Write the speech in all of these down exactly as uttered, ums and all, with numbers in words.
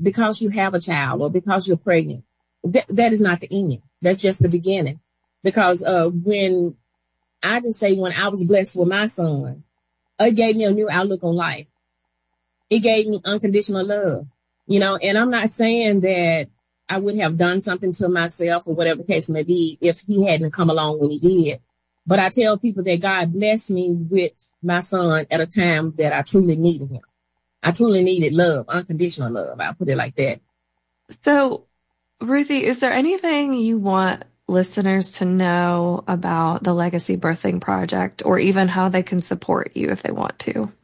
because you have a child or because you're pregnant, th- that is not the end. That's just the beginning. Because uh, when I just say when I was blessed with my son, it gave me a new outlook on life. It gave me unconditional love, you know, and I'm not saying that I would have done something to myself or whatever the case may be if he hadn't come along when he did. But I tell people that God blessed me with my son at a time that I truly needed him. I truly needed love, unconditional love. I'll put it like that. So, Ruthie, is there anything you want listeners to know about the Legacy Birthing Project, or even how they can support you if they want to?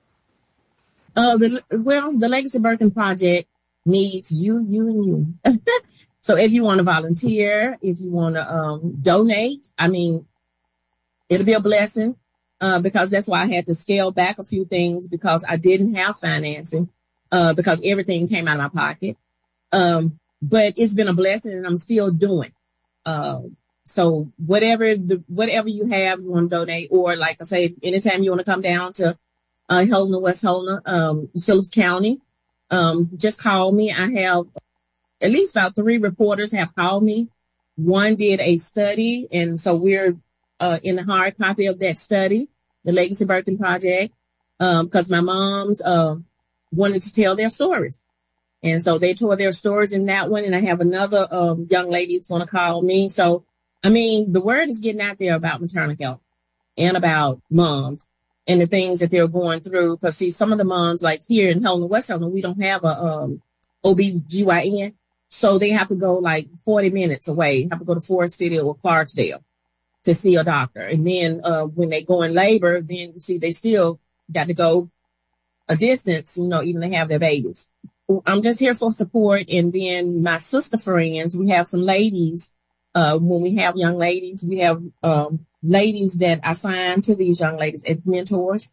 Uh, the, well, the Legacy Birthing Project needs you, you, and you. So if you want to volunteer, if you want to um, donate, I mean, it'll be a blessing uh, because that's why I had to scale back a few things because I didn't have financing uh, because everything came out of my pocket. Um, but it's been a blessing and I'm still doing. Uh, so whatever the whatever you have, you want to donate, or like I say, anytime you want to come down to uh, Helena, West Helena, um, Phillips County, um, just call me. I have at least about three reporters have called me. One did a study, and so we're uh, in the hard copy of that study, the Legacy Birthing Project, because um, my moms uh, wanted to tell their stories. And so they told their stories in that one. And I have another um, young lady that's going to call me. So, I mean, the word is getting out there about maternal health and about moms and the things that they're going through. Because, see, some of the moms, like here in Helena, West Helena, we don't have a um, O B G Y N. So they have to go like forty minutes away, have to go to Forest City or Clarksdale to see a doctor. And then uh, when they go in labor, then you see they still got to go a distance, you know, even to have their babies. I'm just here for support. And then my sister friends, we have some ladies. Uh, when we have young ladies, we have um, ladies that I sign to these young ladies as mentors.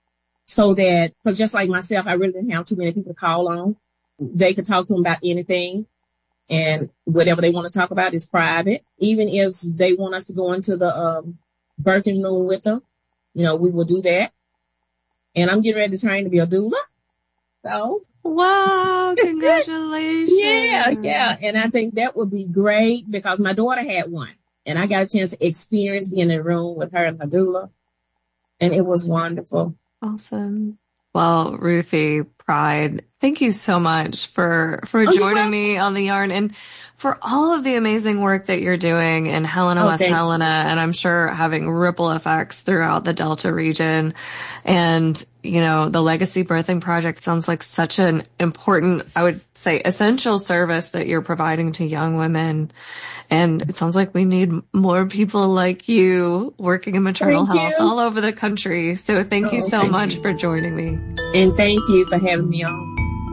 So that, because just like myself, I really didn't have too many people to call on. They could talk to them about anything. And whatever they want to talk about is private. Even if they want us to go into the um, birthing room with them, you know, we will do that. And I'm getting ready to train to be a doula. So. Wow, congratulations. yeah, yeah. And I think that would be great because my daughter had one. And I got a chance to experience being in a room with her and her doula. And it was wonderful. Awesome. Well, Ruthie Pride, thank you so much for, for oh, joining me on the yarn and for all of the amazing work that you're doing in Helena, oh, West Helena, you. And I'm sure having ripple effects throughout the Delta region. And, you know, the Legacy Birthing Project sounds like such an important, I would say, essential service that you're providing to young women. And it sounds like we need more people like you working in maternal thank health you. all over the country. So thank oh, you so thank much you. for joining me. And thank you for having me on.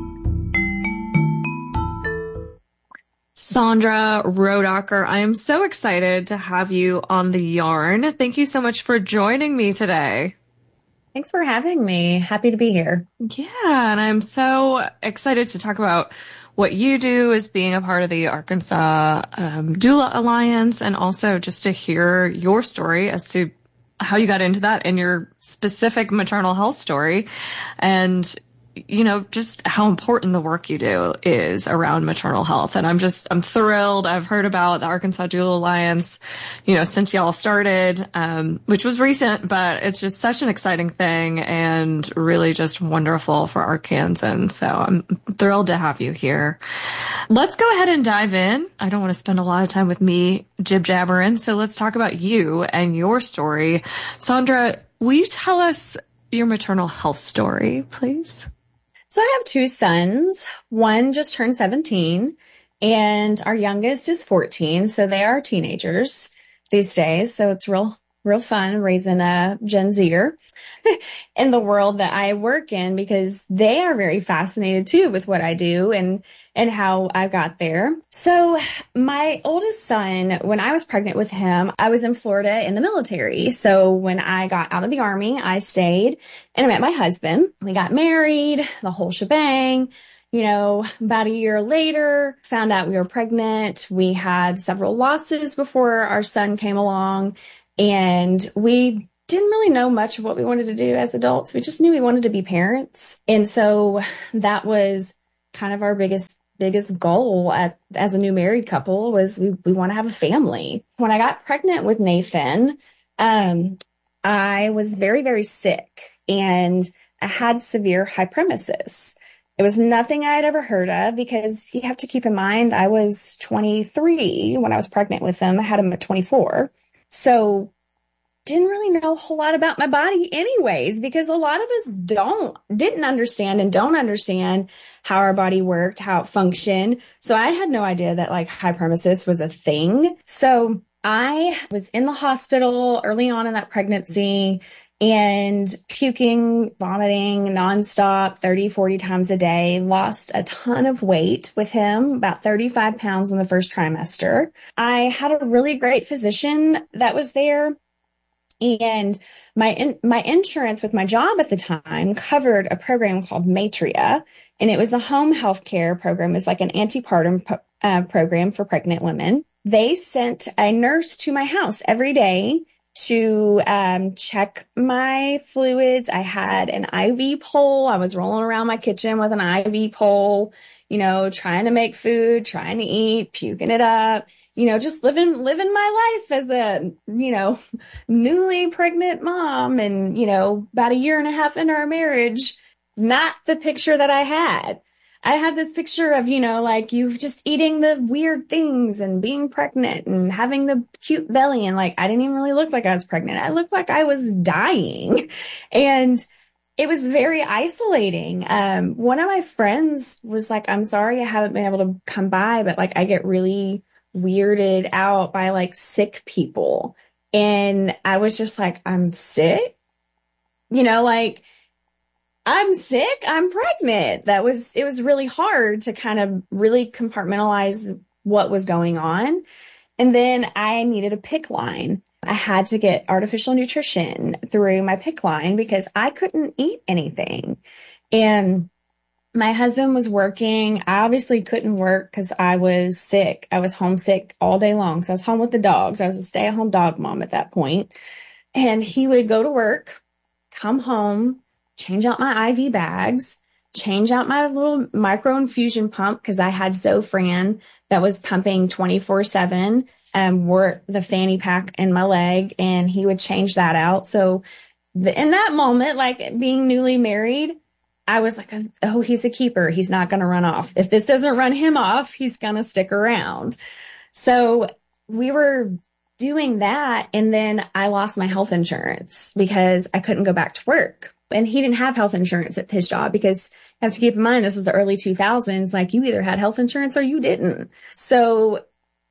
Sondra Rodacker, I am so excited to have you on the yarn. Thank you so much for joining me today. Thanks for having me. Happy to be here. Yeah, and I'm so excited to talk about what you do as being a part of the Arkansas um, Doula Alliance, and also just to hear your story as to how you got into that and your specific maternal health story. And you know, just how important the work you do is around maternal health. And I'm just, I'm thrilled. I've heard about the Arkansas Doula Alliance, you know, since y'all started, um, which was recent, but it's just such an exciting thing and really just wonderful for Arkansans. So I'm thrilled to have you here. Let's go ahead and dive in. I don't want to spend a lot of time with me jib jabbering. So let's talk about you and your story. Sondra, will you tell us your maternal health story, please? So I have two sons. One just turned seventeen and our youngest is fourteen. So they are teenagers these days. So it's real, real fun raising a Gen Zer in the world that I work in because they are very fascinated too with what I do and, and how I got there. So my oldest son, when I was pregnant with him, I was in Florida in the military. So when I got out of the Army, I stayed and I met my husband. We got married, the whole shebang. You know, about a year later, found out we were pregnant. We had several losses before our son came along, and we didn't really know much of what we wanted to do as adults. We just knew we wanted to be parents. And so that was kind of our biggest biggest goal at, as a new married couple was we, we want to have a family. When I got pregnant with Nathan, um, I was very, very sick and I had severe hyperemesis. It was nothing I had ever heard of because you have to keep in mind, I was twenty-three when I was pregnant with him. I had him at twenty-four. So didn't really know a whole lot about my body anyways, because a lot of us don't, didn't understand and don't understand how our body worked, how it functioned. So I had no idea that like hyperemesis was a thing. So I was in the hospital early on in that pregnancy and puking, vomiting nonstop thirty, forty times a day, lost a ton of weight with him, about thirty-five pounds in the first trimester. I had a really great physician that was there. And my in, my insurance with my job at the time covered a program called Matria, and it was a home health care program. It's like an antepartum po- uh, program for pregnant women. They sent a nurse to my house every day to um, check my fluids. I had an I V pole. I was rolling around my kitchen with an I V pole, you know, trying to make food, trying to eat, puking it up. You know, just living, living my life as a, you know, newly pregnant mom and, you know, about a year and a half into our marriage, not the picture that I had. I had this picture of, you know, like you just eating the weird things and being pregnant and having the cute belly. And like, I didn't even really look like I was pregnant. I looked like I was dying. And it was very isolating. Um, one of my friends was like, I'm sorry I haven't been able to come by, but like I get really weirded out by like sick people. And I was just like, I'm sick, you know, like I'm sick, I'm pregnant. That was, it was really hard to kind of really compartmentalize what was going on. And then I needed a PICC line. I had to get artificial nutrition through my PICC line because I couldn't eat anything. And my husband was working. I obviously couldn't work because I was sick. I was homesick all day long. So I was home with the dogs. I was a stay-at-home dog mom at that point. And he would go to work, come home, change out my I V bags, change out my little micro infusion pump because I had Zofran that was pumping twenty-four seven and wore the fanny pack in my leg. And he would change that out. So the, in that moment, like being newly married, I was like, oh, he's a keeper. He's not going to run off. If this doesn't run him off, he's going to stick around. So we were doing that. And then I lost my health insurance because I couldn't go back to work. And he didn't have health insurance at his job because you have to keep in mind, this is the early two thousands. Like you either had health insurance or you didn't. So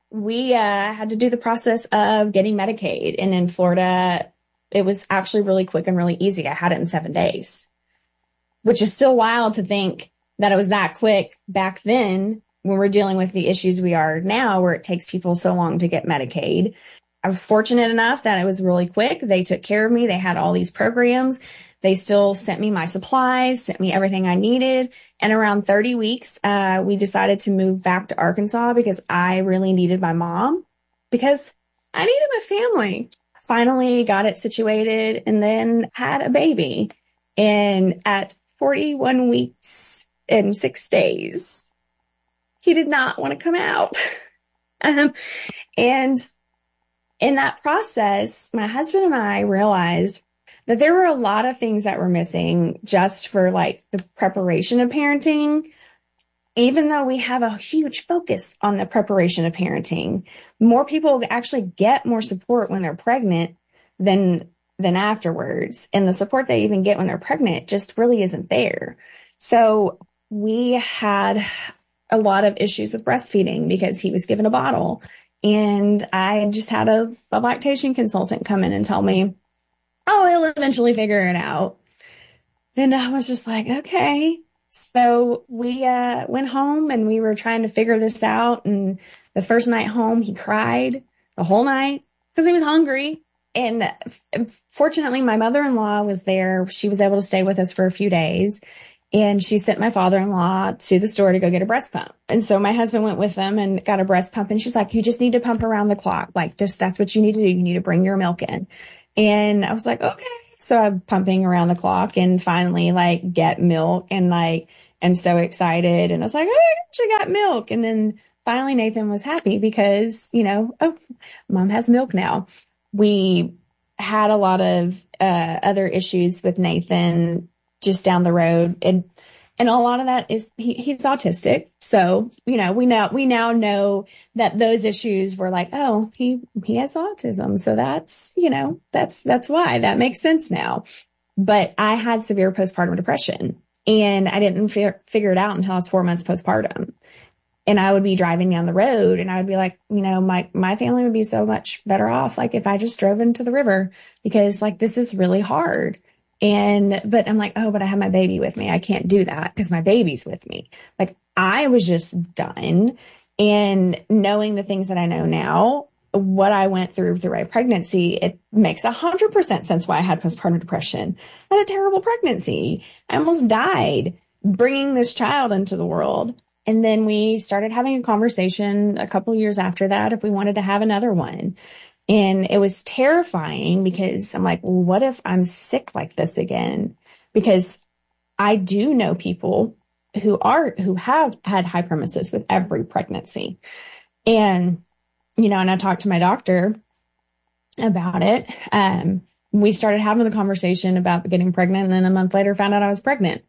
we uh, had to do the process of getting Medicaid. And in Florida, it was actually really quick and really easy. I had it in seven days. Which is still wild to think that it was that quick back then when we're dealing with the issues we are now, where it takes people so long to get Medicaid. I was fortunate enough that it was really quick. They took care of me. They had all these programs. They still sent me my supplies, sent me everything I needed. And around thirty weeks, uh, we decided to move back to Arkansas because I really needed my mom because I needed my family. Finally got it situated and then had a baby. And at forty-one weeks and six days, he did not want to come out. um, and in that process, my husband and I realized that there were a lot of things that were missing just for like the preparation of parenting. Even though we have a huge focus on the preparation of parenting, more people actually get more support when they're pregnant than than afterwards. And the support they even get when they're pregnant just really isn't there. So we had a lot of issues with breastfeeding because he was given a bottle. And I just had a, a lactation consultant come in and tell me, oh, he'll eventually figure it out. And I was just like, okay. So we uh, went home and we were trying to figure this out. And the first night home, he cried the whole night because he was hungry. And fortunately, my mother-in-law was there. She was able to stay with us for a few days. And she sent my father-in-law to the store to go get a breast pump. And so my husband went with them and got a breast pump. And she's like, you just need to pump around the clock. Like, just that's what you need to do. You need to bring your milk in. And I was like, okay. So I'm pumping around the clock and finally like get milk. And like, and so excited. And I was like, oh, I actually got milk. And then finally Nathan was happy because, you know, oh, mom has milk now. We had a lot of uh, other issues with Nathan just down the road. And And a lot of that is he, he's autistic. So, you know, we now, we now know that those issues were like, oh, he, he has autism. So that's, you know, that's, that's why that makes sense now. But I had severe postpartum depression and I didn't fi- figure it out until I was four months postpartum. And I would be driving down the road and I would be like, you know, my, my family would be so much better off. Like if I just drove into the river because like, this is really hard. And, but I'm like, oh, but I have my baby with me. I can't do that because my baby's with me. Like I was just done. And knowing the things that I know now, what I went through through my pregnancy, it makes a hundred percent sense why I had postpartum depression. I had a terrible pregnancy. I almost died bringing this child into the world. And then we started having a conversation a couple of years after that if we wanted to have another one. And it was terrifying because I'm like, well, what if I'm sick like this again? Because I do know people who are, who have had hyperemesis with every pregnancy. And, you know, and I talked to my doctor about it. Um, we started having the conversation about getting pregnant. And then a month later found out I was pregnant.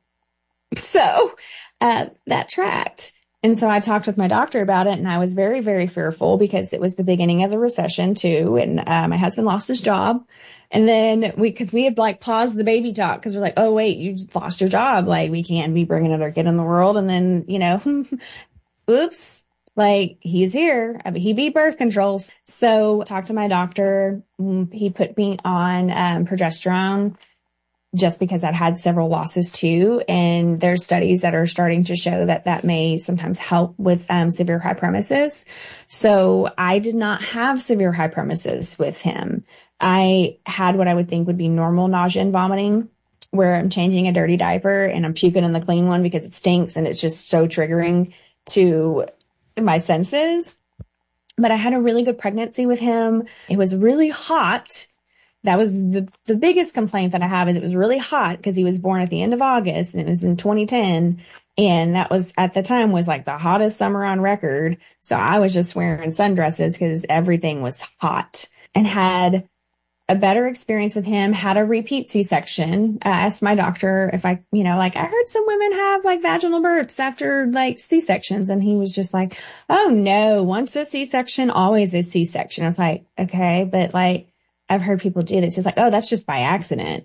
So, uh, that tracked. And so I talked with my doctor about it and I was very, very fearful because it was the beginning of the recession too. And uh, my husband lost his job. And then we, cause we had like paused the baby talk because we're like, oh, wait, you lost your job. Like we can't be bringing another kid in the world. And then, you know, oops, like he's here. I mean, he beat birth controls. So I talked to my doctor. He put me on um, progesterone just because I'd had several losses too. And there's studies that are starting to show that that may sometimes help with um, severe hyperemesis. So I did not have severe hyperemesis with him. I had what I would think would be normal nausea and vomiting, where I'm changing a dirty diaper and I'm puking in the clean one because it stinks and it's just so triggering to my senses. But I had a really good pregnancy with him. It was really hot. That was the, the biggest complaint that I have is it was really hot because he was born at the end of August and it was in twenty ten. And that was at the time was like the hottest summer on record. So I was just wearing sundresses because everything was hot and had a better experience with him, had a repeat C-section. I asked my doctor if I, you know, like I heard some women have like vaginal births after like C-sections. And he was just like, oh no, once a C-section, always a C-section. I was like, okay, but like, I've heard people do this. It's like, oh, that's just by accident.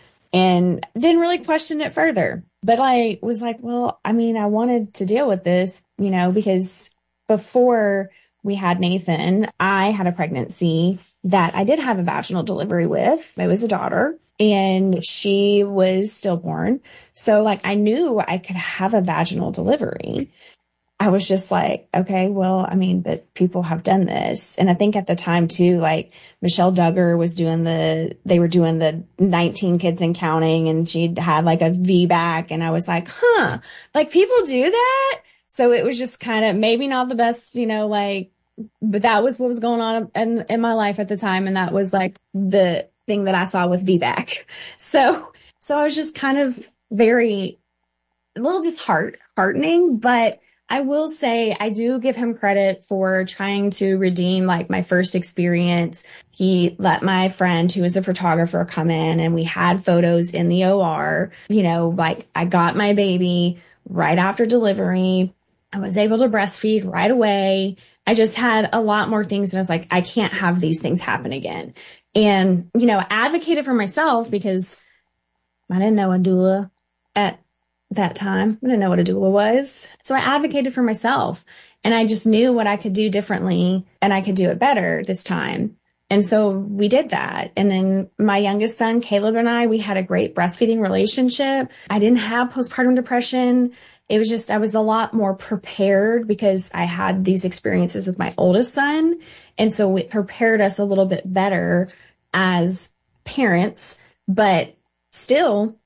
And didn't really question it further. But I was like, well, I mean, I wanted to deal with this, you know, because before we had Nathan, I had a pregnancy that I did have a vaginal delivery with. It was a daughter and she was stillborn. So like I knew I could have a vaginal delivery. I was just like, okay, well, I mean, but people have done this. And I think at the time too, like Michelle Duggar was doing the, they were doing the nineteen kids and counting and she'd had like a V BAC. And I was like, huh, like people do that. So it was just kind of maybe not the best, you know, like, but that was what was going on in, in my life at the time. And that was like the thing that I saw with V BAC. So, so I was just kind of very, a little disheartening, but I will say I do give him credit for trying to redeem like my first experience. He let my friend who was a photographer come in and we had photos in the O R. You know, like I got my baby right after delivery. I was able to breastfeed right away. I just had a lot more things and I was like, I can't have these things happen again. And, you know, advocated for myself because I didn't know a doula at that time. I didn't know what a doula was. So I advocated for myself and I just knew what I could do differently and I could do it better this time. And so we did that. And then my youngest son, Caleb, and I, we had a great breastfeeding relationship. I didn't have postpartum depression. It was just, I was a lot more prepared because I had these experiences with my oldest son. And so it prepared us a little bit better as parents, but still,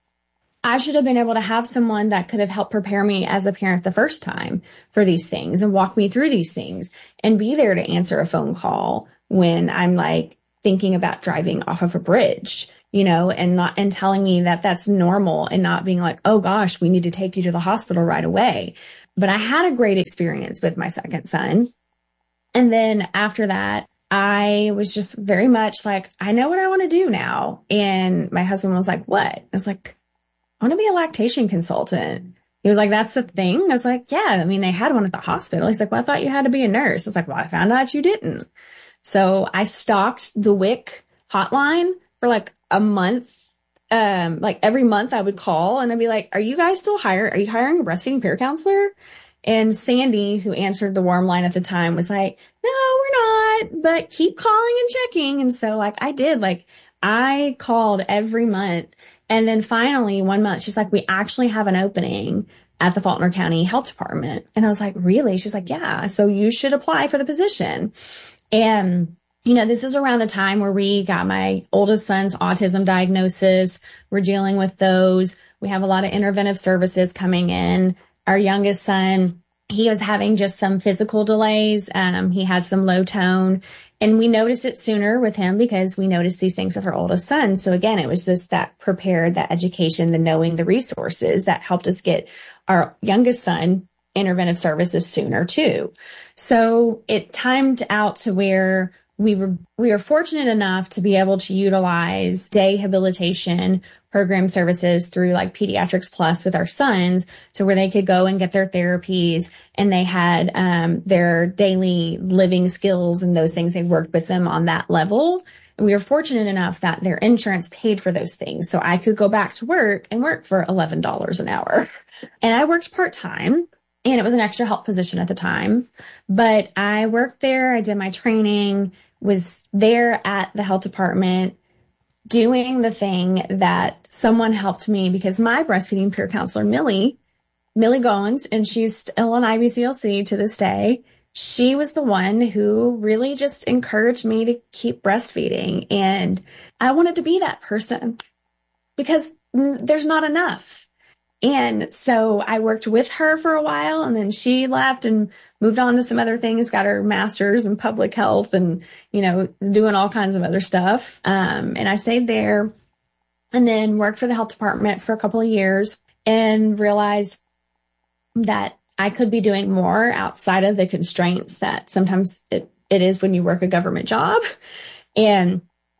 I should have been able to have someone that could have helped prepare me as a parent the first time for these things and walk me through these things and be there to answer a phone call when I'm like thinking about driving off of a bridge. you know, and not, and telling me that that's normal and not being like, oh gosh, we need to take you to the hospital right away. But I had a great experience with my second son. And then after that, I was just very much like, I know what I want to do now. And my husband was like, what? I was like, I want to be a lactation consultant. He was like, that's the thing. I was like, yeah, I mean, they had one at the hospital. He's like, well, I thought you had to be a nurse. I was like, well, I found out you didn't. So I stalked the W I C hotline for like a month. Um, like every month I would call and I'd be like, are you guys still hiring? Are you hiring a breastfeeding peer counselor? And Sandy, who answered the warm line at the time, was like, no, we're not, but keep calling and checking. And so like I did, like I called every month. And then finally one month, she's like, we actually have an opening at the Faulkner County Health Department. And I was like, really? She's like, yeah, so you should apply for the position. And, you know, this is around the time where we got my oldest son's autism diagnosis. We're dealing with those. We have a lot of interventive services coming in. Our youngest son, he was having just some physical delays. Um, he had some low tone, and we noticed it sooner with him because we noticed these things with our oldest son. So again, it was just that prepared, that education, the knowing the resources that helped us get our youngest son interventive services sooner too. So it timed out to where we were, we were fortunate enough to be able to utilize day habilitation program services through like Pediatrics Plus with our sons, so where they could go and get their therapies, and they had um, their daily living skills and those things. They worked with them on that level. And we were fortunate enough that their insurance paid for those things. So I could go back to work and work for eleven dollars an hour. And I worked part-time, and it was an extra help position at the time. But I worked there. I did my training, was there at the health department, doing the thing that someone helped me, because my breastfeeding peer counselor, Millie, Millie Goins, and she's still an I B C L C to this day. She was the one who really just encouraged me to keep breastfeeding. And I wanted to be that person because there's not enough. And so I worked with her for a while, and then she left and moved on to some other things, got her master's in public health and, you know, doing all kinds of other stuff. Um, and I stayed there and then worked for the health department for a couple of years and realized that I could be doing more outside of the constraints that sometimes it, it is when you work a government job. And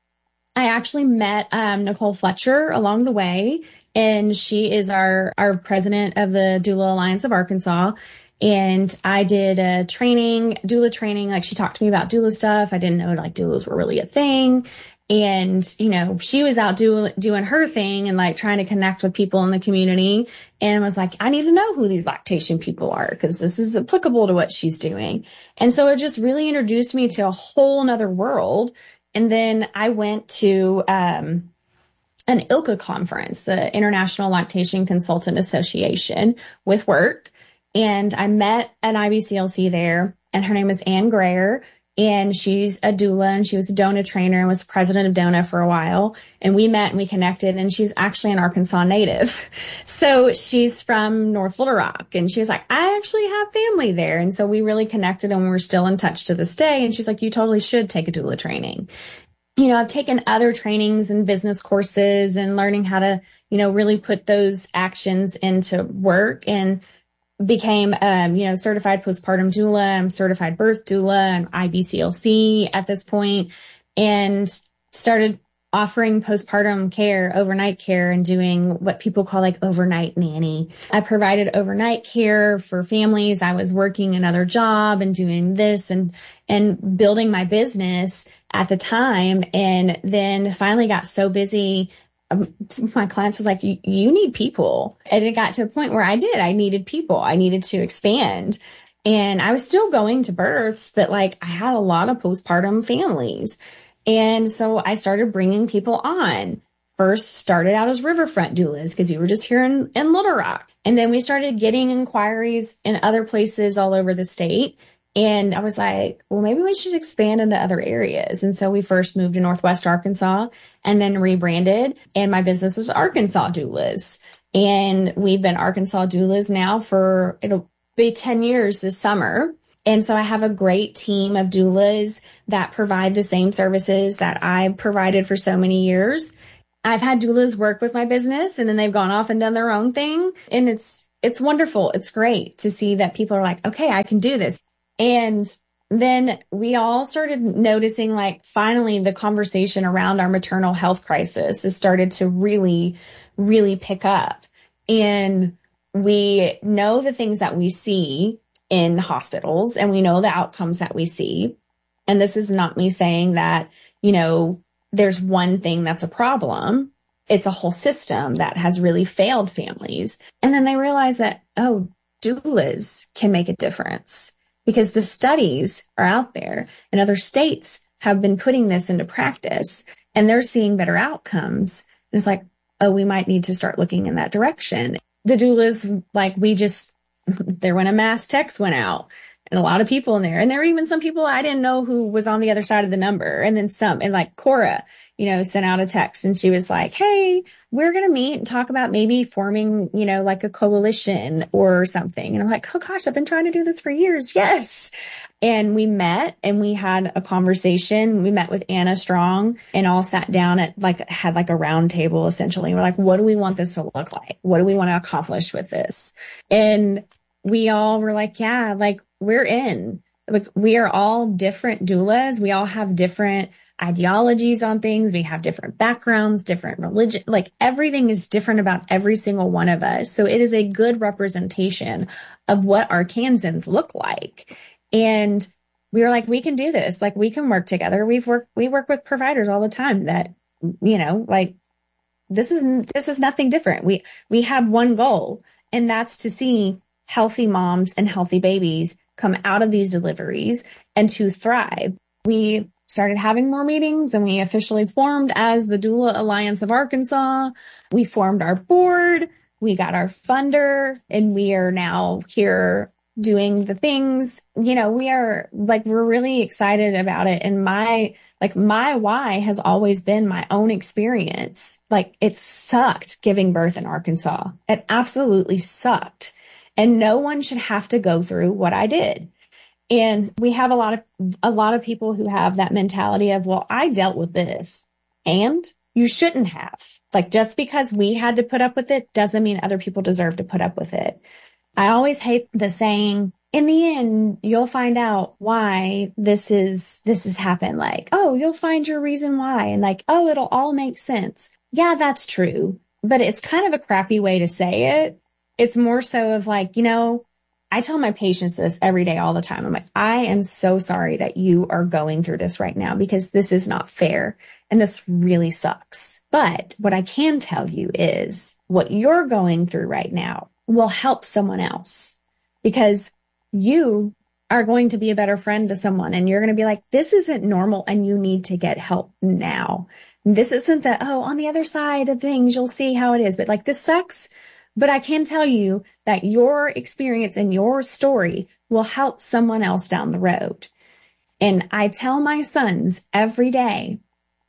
I actually met um, Nicole Fletcher along the way. And she is our, our president of the Doula Alliance of Arkansas. And I did a training, doula training. Like, she talked to me about doula stuff. I didn't know like doulas were really a thing. And, you know, she was out do, doing her thing and like trying to connect with people in the community, and was like, I need to know who these lactation people are, because this is applicable to what she's doing. And so it just really introduced me to a whole nother world. And then I went to, um, an I L C A conference, the International Lactation Consultant Association, with work. And I met an I B C L C there, and her name is Ann Grayer, and she's a doula, and she was a DONA trainer and was president of DONA for a while. And we met and we connected, and she's actually an Arkansas native. So she's from North Little Rock, and she was like, I actually have family there. And so we really connected, and we're still in touch to this day. And she's like, you totally should take a doula training. You know, I've taken other trainings and business courses and learning how to, you know, really put those actions into work, and became, um, you know, certified postpartum doula. I'm certified birth doula. I'm I B C L C at this point, and started offering postpartum care, overnight care, and doing what people call like overnight nanny. I provided overnight care for families. I was working another job and doing this and, and building my business at the time. And then finally got so busy, um, my clients was like, you, you need people. And it got to a point where I did, I needed people. I needed to expand, and I was still going to births, but like I had a lot of postpartum families. And so I started bringing people on. First started out as riverfront doulas, because you were just here in, in Little Rock. And then we started getting inquiries in other places all over the state. And I was like, well, maybe we should expand into other areas. And so we first moved to Northwest Arkansas and then rebranded. And my business is Arkansas Doulas. And we've been Arkansas Doulas now for, it'll be ten years this summer. And so I have a great team of doulas that provide the same services that I provided for so many years. I've had doulas work with my business and then they've gone off and done their own thing. And it's, it's wonderful. It's great to see that people are like, okay, I can do this. And then we all started noticing, like, finally the conversation around our maternal health crisis has started to really, really pick up. And we know the things that we see in hospitals and we know the outcomes that we see. And this is not me saying that, you know, there's one thing that's a problem. It's a whole system that has really failed families. And then they realize that, oh, doulas can make a difference because the studies are out there and other states have been putting this into practice and they're seeing better outcomes. And it's like, oh, we might need to start looking in that direction. The doulas, like we just, there when a mass text went out and a lot of people in there. And there were even some people I didn't know who was on the other side of the number. And then some, and like Cora, you know, sent out a text and she was like, hey, we're going to meet and talk about maybe forming, you know, like a coalition or something. And I'm like, oh gosh, I've been trying to do this for years. Yes. And we met and we had a conversation. We met with Anna Strong and all sat down at like, had like a round table essentially. We're like, what do we want this to look like? What do we want to accomplish with this? And we all were like, yeah, like we're in. Like we are all different doulas. We all have different ideologies on things. We have different backgrounds, different religion, like everything is different about every single one of us. So it is a good representation of what Arkansans look like. And we were like, we can do this. Like we can work together. We've worked, we work with providers all the time that, you know, like this is, this is nothing different. We, we have one goal, and that's to see healthy moms and healthy babies come out of these deliveries and to thrive. We started having more meetings and we officially formed as the Doula Alliance of Arkansas. We formed our board, we got our funder, and we are now here doing the things. You know, we are like, we're really excited about it. And my, like my why has always been my own experience. Like it sucked giving birth in Arkansas. It absolutely sucked. And no one should have to go through what I did. And we have a lot of, a lot of people who have that mentality of, well, I dealt with this and you shouldn't have. Like just because we had to put up with it doesn't mean other people deserve to put up with it. I always hate the saying, in the end, you'll find out why this is, this has happened. Like, oh, you'll find your reason why. And like, oh, it'll all make sense. Yeah, that's true. But it's kind of a crappy way to say it. It's more so of like, you know, I tell my patients this every day, all the time. I'm like, I am so sorry that you are going through this right now because this is not fair. And this really sucks. But what I can tell you is what you're going through right now will help someone else because you are going to be a better friend to someone and you're going to be like, this isn't normal and you need to get help now. This isn't that, oh, on the other side of things, you'll see how it is. But like, this sucks. But I can tell you that your experience and your story will help someone else down the road. And I tell my sons every day,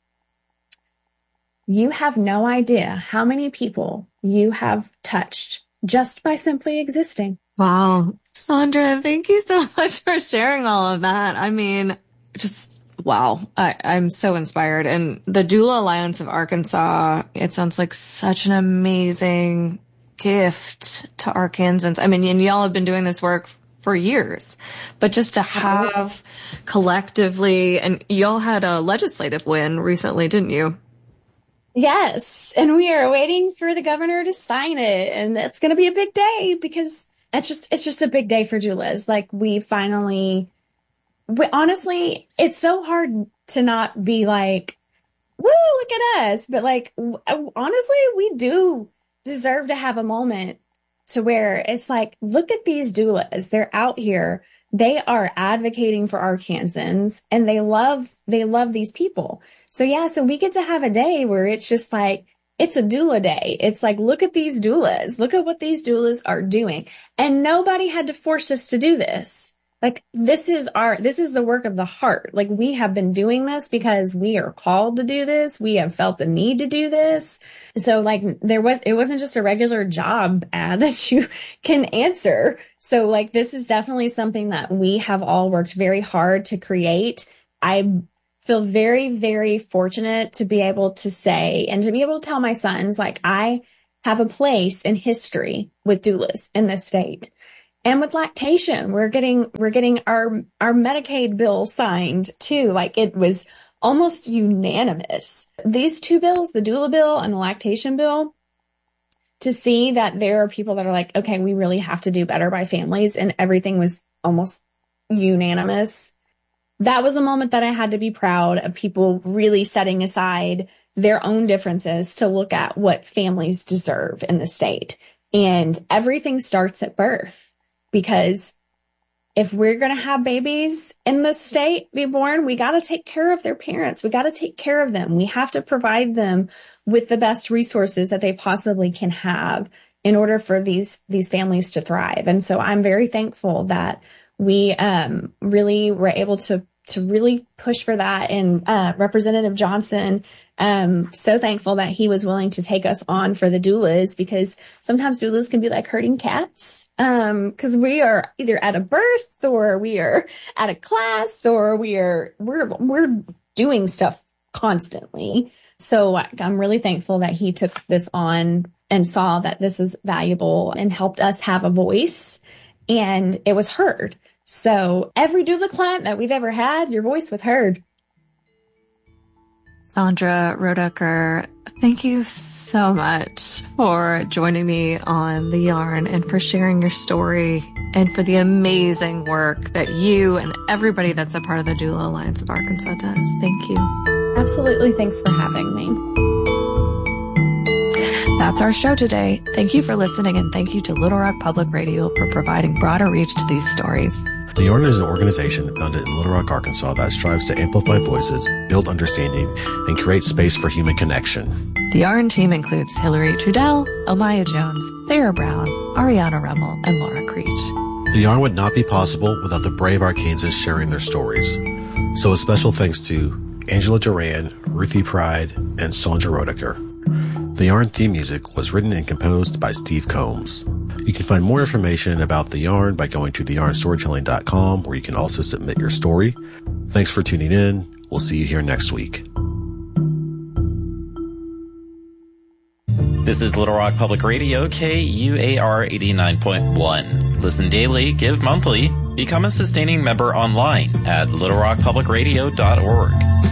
you have no idea how many people you have touched just by simply existing. Wow. Sandra, thank you so much for sharing all of that. I mean, just wow. I, I'm so inspired. And the Doula Alliance of Arkansas, it sounds like such an amazing gift to Arkansans. I mean, and y'all have been doing this work for years, but just to have collectively, and y'all had a legislative win recently, didn't you? Yes. And we are waiting for the governor to sign it. And it's going to be a big day because it's just, it's just a big day for doulas. Like we finally, we, honestly, it's so hard to not be like, woo, look at us. But like, honestly, we do deserve to have a moment to where it's like, look at these doulas. They're out here. They are advocating for Arkansans and they love, they love these people. So yeah, so we get to have a day where it's just like, it's a doula day. It's like, look at these doulas. Look at what these doulas are doing. And nobody had to force us to do this. Like this is our, this is the work of the heart. Like we have been doing this because we are called to do this. We have felt the need to do this. So like there was, it wasn't just a regular job ad that you can answer. So like this is definitely something that we have all worked very hard to create. I feel very, very fortunate to be able to say and to be able to tell my sons, like, I have a place in history with doulas in this state. And with lactation, we're getting, we're getting our, our Medicaid bill signed too. Like, it was almost unanimous. These two bills, the doula bill and the lactation bill, to see that there are people that are like, okay, we really have to do better by families, and everything was almost unanimous. That was a moment that I had to be proud of, people really setting aside their own differences to look at what families deserve in the state. And everything starts at birth, because if we're going to have babies in the state be born, we got to take care of their parents. We got to take care of them. We have to provide them with the best resources that they possibly can have in order for these, these families to thrive. And so I'm very thankful that we um, really were able to, to really push for that. And uh, Representative Johnson, um, so thankful that he was willing to take us on for the doulas, because sometimes doulas can be like herding cats. Um, cause we are either at a birth, or we are at a class, or we are, we're, we're doing stuff constantly. So I'm really thankful that he took this on and saw that this is valuable and helped us have a voice, and it was heard. So every doula client that we've ever had, your voice was heard. Sandra Rodecker, thank you so much for joining me on The Yarn and for sharing your story and for the amazing work that you and everybody that's a part of the Doula Alliance of Arkansas does. Thank you. Absolutely. Thanks for having me. That's our show today. Thank you for listening, and thank you to Little Rock Public Radio for providing broader reach to these stories. The Yarn is an organization founded in Little Rock, Arkansas that strives to amplify voices, build understanding, and create space for human connection. The Yarn team includes Hillary Trudell, Omaya Jones, Sarah Brown, Ariana Rummel, and Laura Creech. The Yarn would not be possible without the brave Arkansans sharing their stories. So a special thanks to Angela Duran, Ruthie Pride, and Sandra Rodecker. The Yarn theme music was written and composed by Steve Combs. You can find more information about The Yarn by going to the yarn storytelling dot com, where you can also submit your story. Thanks for tuning in. We'll see you here next week. This is Little Rock Public Radio, K U A R eighty-nine point one. Listen daily, give monthly, become a sustaining member online at little rock public radio dot org.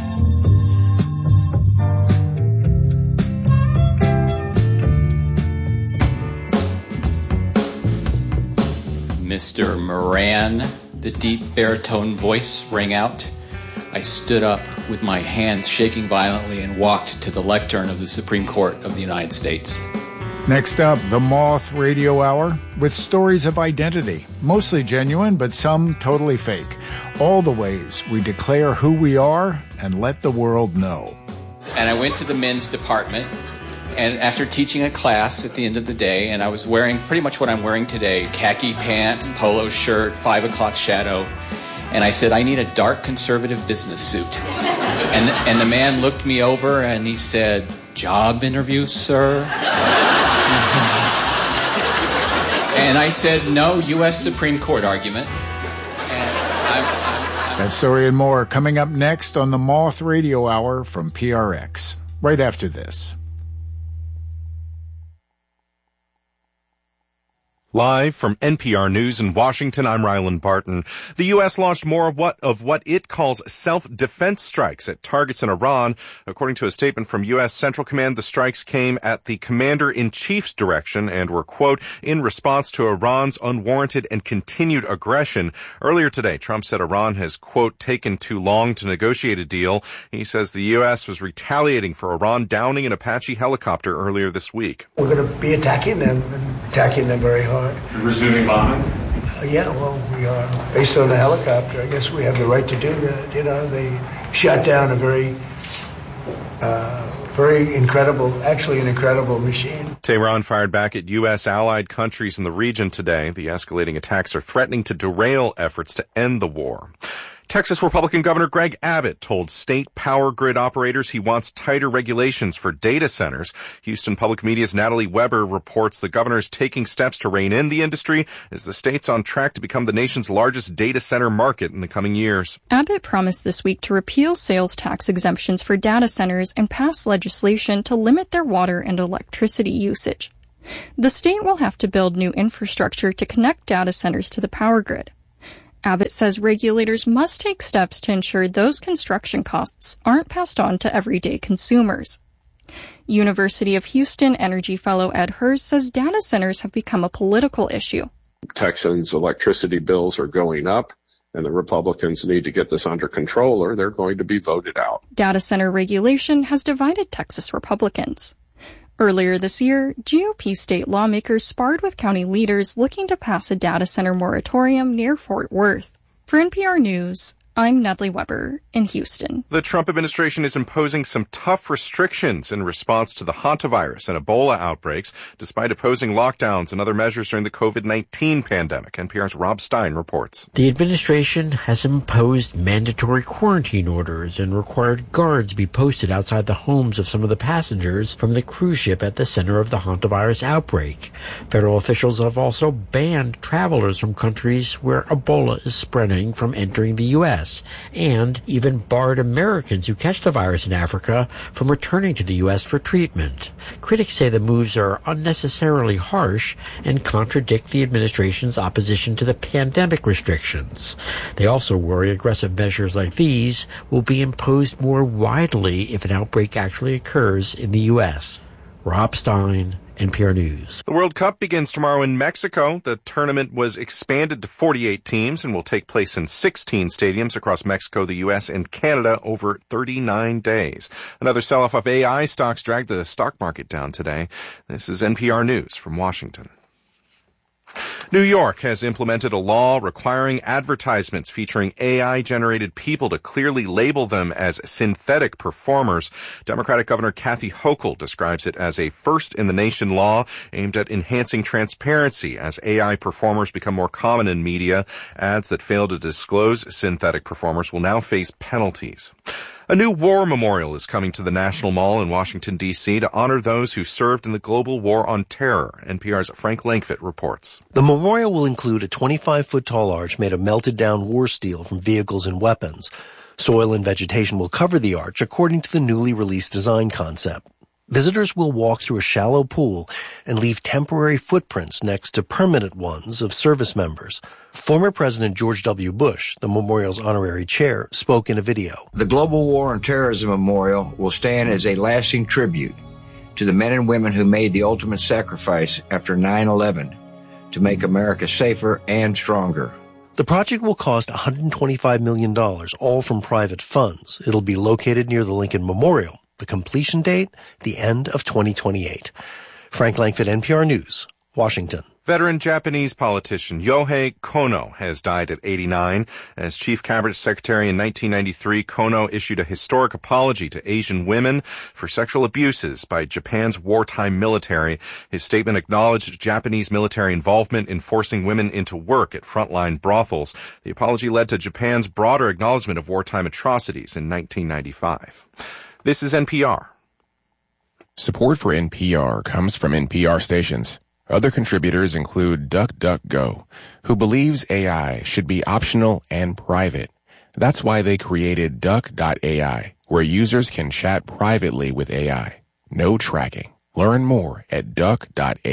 Mister Moran, the deep baritone voice rang out. I stood up with my hands shaking violently and walked to the lectern of the Supreme Court of the United States. Next up, the Moth Radio Hour with stories of identity, mostly genuine, but some totally fake. All the ways we declare who we are and let the world know. And I went to the men's department, and after teaching a class at the end of the day, and I was wearing pretty much what I'm wearing today, khaki pants, polo shirt, five o'clock shadow, and I said, I need a dark conservative business suit. And, and the man looked me over and he said, job interview, sir? And I said, no, U S Supreme Court argument. And I'm, I'm, I'm... That story and more coming up next on the Moth Radio Hour from P R X, right after this. Live from N P R News in Washington, I'm Ryland Barton. The U S launched more of what, of what it calls self-defense strikes at targets in Iran. According to a statement from U S Central Command, the strikes came at the commander-in-chief's direction and were, quote, in response to Iran's unwarranted and continued aggression. Earlier today, Trump said Iran has, quote, taken too long to negotiate a deal. He says the U S was retaliating for Iran downing an Apache helicopter earlier this week. We're going to be attacking them, and attacking them very hard. Resuming bombing? Uh, yeah, well, we are. Based on the helicopter, I guess we have the right to do that. You know, they shot down a very, uh, very incredible, actually an incredible machine. Tehran fired back at U S allied countries in the region today. The escalating attacks are threatening to derail efforts to end the war. Texas Republican Governor Greg Abbott told state power grid operators he wants tighter regulations for data centers. Houston Public Media's Natalie Weber reports the governor is taking steps to rein in the industry as the state's on track to become the nation's largest data center market in the coming years. Abbott promised this week to repeal sales tax exemptions for data centers and pass legislation to limit their water and electricity usage. The state will have to build new infrastructure to connect data centers to the power grid. Abbott says regulators must take steps to ensure those construction costs aren't passed on to everyday consumers. University of Houston energy fellow Ed Hurst says data centers have become a political issue. Texans' electricity bills are going up, and the Republicans need to get this under control or they're going to be voted out. Data center regulation has divided Texas Republicans. Earlier this year, G O P state lawmakers sparred with county leaders looking to pass a data center moratorium near Fort Worth. For N P R News, I'm Natalie Weber in Houston. The Trump administration is imposing some tough restrictions in response to the hantavirus and Ebola outbreaks, despite opposing lockdowns and other measures during the COVID nineteen pandemic. N P R's Rob Stein reports. The administration has imposed mandatory quarantine orders and required guards be posted outside the homes of some of the passengers from the cruise ship at the center of the hantavirus outbreak. Federal officials have also banned travelers from countries where Ebola is spreading from entering the U S and even barred Americans who catch the virus in Africa from returning to the U S for treatment. Critics say the moves are unnecessarily harsh and contradict the administration's opposition to the pandemic restrictions. They also worry aggressive measures like these will be imposed more widely if an outbreak actually occurs in the U S. Rob Stein, N P R News. The World Cup begins tomorrow in Mexico. The tournament was expanded to forty-eight teams and will take place in sixteen stadiums across Mexico, the U S, and Canada over thirty-nine days. Another sell-off of A I stocks dragged the stock market down today. This is N P R News from Washington. New York has implemented a law requiring advertisements featuring A I-generated people to clearly label them as synthetic performers. Democratic Governor Kathy Hochul describes it as a first-in-the-nation law aimed at enhancing transparency as A I performers become more common in media. Ads that fail to disclose synthetic performers will now face penalties. A new war memorial is coming to the National Mall in Washington, D C to honor those who served in the global war on terror. N P R's Frank Langfitt reports. The memorial will include a twenty-five foot tall arch made of melted down war steel from vehicles and weapons. Soil and vegetation will cover the arch according to the newly released design concept. Visitors will walk through a shallow pool and leave temporary footprints next to permanent ones of service members. Former President George W. Bush, the memorial's honorary chair, spoke in a video. The Global War on Terrorism Memorial will stand as a lasting tribute to the men and women who made the ultimate sacrifice after nine eleven to make America safer and stronger. The project will cost one hundred twenty-five million dollars, all from private funds. It'll be located near the Lincoln Memorial. The completion date, the end of twenty twenty-eight. Frank Langfitt, N P R News, Washington. Veteran Japanese politician Yohei Kono has died at eighty-nine. As chief cabinet secretary in nineteen ninety-three, Kono issued a historic apology to Asian women for sexual abuses by Japan's wartime military. His statement acknowledged Japanese military involvement in forcing women into work at frontline brothels. The apology led to Japan's broader acknowledgement of wartime atrocities in nineteen ninety-five. This is N P R. Support for N P R comes from N P R stations. Other contributors include DuckDuckGo, who believes A I should be optional and private. That's why they created Duck dot A I, where users can chat privately with A I. No tracking. Learn more at Duck dot A I.